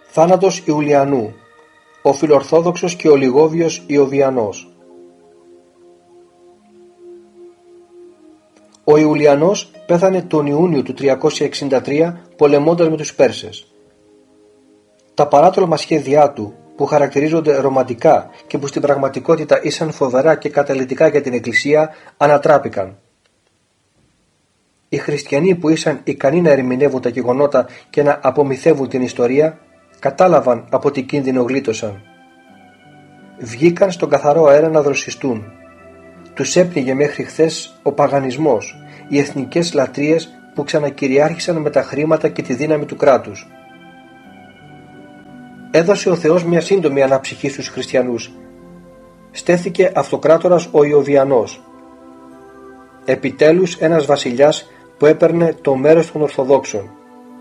Θάνατος Ιουλιανού, ο Φιλορθόδοξος και ο Λιγόβιος Ιωβιανός. Ο Ιουλιανός πέθανε τον Ιούνιο του 363 πολεμώντας με τους Πέρσες. Τα παράτολμα σχέδιά του, που χαρακτηρίζονται ρομαντικά και που στην πραγματικότητα ήσαν φοβερά και καταλυτικά για την Εκκλησία, ανατράπηκαν. Οι χριστιανοί που ήσαν ικανοί να ερμηνεύουν τα γεγονότα και να απομυθεύουν την ιστορία, κατάλαβαν από τι κίνδυνο γλίτωσαν. Βγήκαν στον καθαρό αέρα να δροσιστούν. Τους έπνιγε μέχρι χθες ο παγανισμός, οι εθνικές λατρείες που ξανακυριάρχησαν με τα χρήματα και τη δύναμη του κράτους. Έδωσε ο Θεός μια σύντομη αναψυχή στους χριστιανούς. Στέθηκε αυτοκράτορας ο Ιωβιανός. Επιτέλους ένας βασιλιάς που έπαιρνε το μέρος των Ορθοδόξων.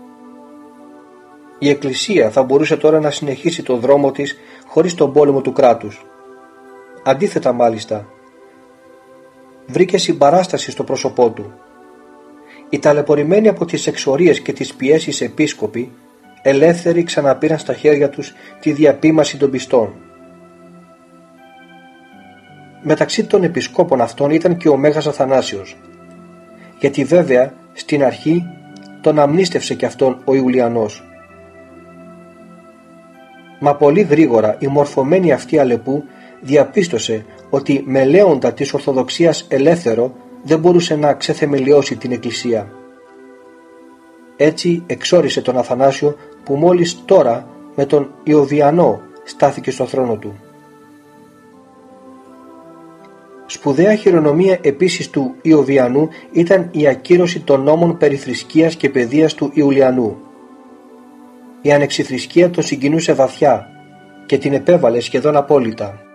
Η Εκκλησία θα μπορούσε τώρα να συνεχίσει τον δρόμο της χωρίς τον πόλεμο του κράτους. Αντίθετα μάλιστα, βρήκε συμπαράσταση στο πρόσωπό του. Οι ταλαιπωρημένοι από τις εξορίες και τις πιέσεις επίσκοποι, ελεύθεροι ξαναπήραν στα χέρια τους τη διαπίμαση των πιστών. Μεταξύ των επισκόπων αυτών ήταν και ο Μέγας Αθανάσιος, γιατί βέβαια στην αρχή τον αμνίστευσε και αυτόν ο Ιουλιανός. Μα πολύ γρήγορα η μορφωμένη αυτή Αλεπού διαπίστωσε ότι με λέοντα της Ορθοδοξίας ελεύθερο δεν μπορούσε να ξεθεμελιώσει την Εκκλησία. Έτσι εξόρισε τον Αθανάσιο που μόλις τώρα με τον Ιωβιανό στάθηκε στο θρόνο του. Σπουδαία χειρονομία επίσης του Ιωβιανού ήταν η ακύρωση των νόμων περί θρησκείας και παιδείας του Ιουλιανού. Η ανεξιθρησκεία τον συγκινούσε βαθιά και την επέβαλε σχεδόν απόλυτα.